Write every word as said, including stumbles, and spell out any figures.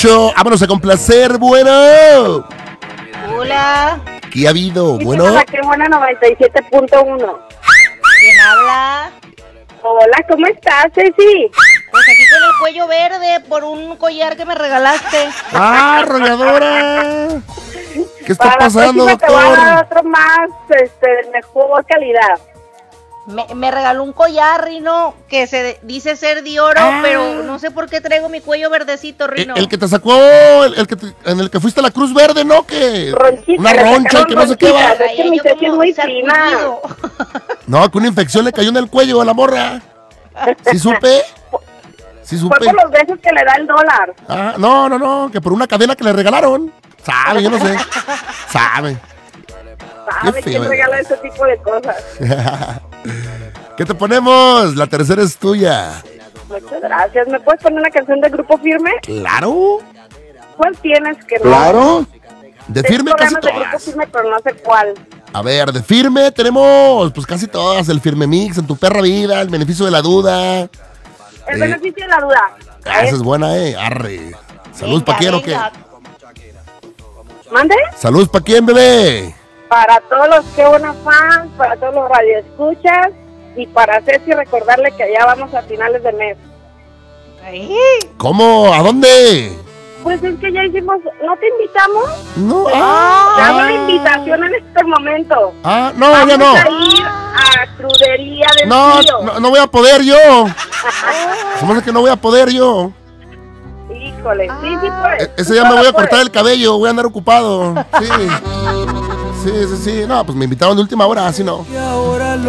Vámonos a complacer, bueno. Hola. ¿Qué ha habido? Bueno. La que buena noventa y siete punto uno. ¿Quién habla? Hola, ¿cómo estás, Ceci? Pues aquí con el cuello verde por un collar que me regalaste. ¡Ah, rogadora! ¿Qué está Para pasando, la próxima te voy a dar doctor? otro más, este, de mejor calidad. Me, me regaló un collar, Rino, que se dice ser de oro, Ah. pero no sé por qué traigo mi cuello verdecito, El, Rino. el que te sacó, el, el que te- en el que fuiste a la Cruz Verde, ¿no? Que Ronchita, una le roncha y sacaron que no sé qué va. ronchitas. Es que mi yo Ceci es como muy fina. sarpullido. No, que una infección le cayó en el cuello a la morra. ¿Sí supe? ¿Sí Fue supe? por los besos que le da el dólar. Ah, no, no, no, que por una cadena que le regalaron. Sabe, yo no sé. Sabe. ¿Sabe Qué quién feo. regala ese tipo de cosas? ¿Qué te ponemos? La tercera es tuya. Muchas gracias. ¿Me puedes poner una canción de Grupo Firme? Claro. ¿Cuál tienes que no? Claro. De Tengo firme casi ganas de Grupo todas. Firme, pero no sé cuál. A ver, de firme tenemos pues casi todas. El Firme Mix, En tu perra vida, El beneficio de la duda. El Eh, beneficio de la duda. Ah, esa es buena, eh. Arre. Saludos Venga, pa' quién o qué. venga. ¿Mande? Saludos pa' quién, bebé. Para todos los que buena fans, para todos los radioescuchas y para Ceci recordarle que ya vamos a finales de mes. Ay, ¿Cómo? ¿A dónde? Pues es que ya hicimos, ¿no te invitamos? No. Te Ah, hago la invitación en este momento. ah, no, ya Vamos no. a ir a Crudería del No, Tío. no, no voy a poder yo. Se me hace que no voy a poder yo. Híjole, sí, sí puedes. E- Ese día me voy a cortar el cabello, voy a andar ocupado. Sí. Sí, sí, sí. No, pues me invitaron de última hora, así no. Y ahora lo